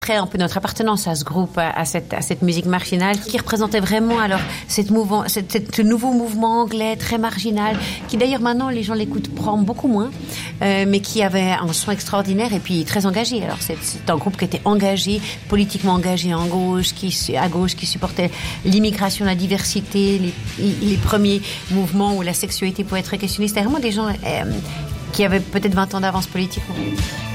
Un peu notre appartenance à ce groupe, à cette musique marginale qui représentait vraiment alors ce nouveau mouvement anglais très marginal qui d'ailleurs maintenant les gens l'écoutent beaucoup moins mais qui avait un son extraordinaire et puis très engagé. Alors c'est un groupe qui était engagé, politiquement engagé à gauche qui supportait l'immigration, la diversité, les premiers mouvements où la sexualité pouvait être questionnée. C'était vraiment des gens qui avaient peut-être 20 ans d'avance politiquement.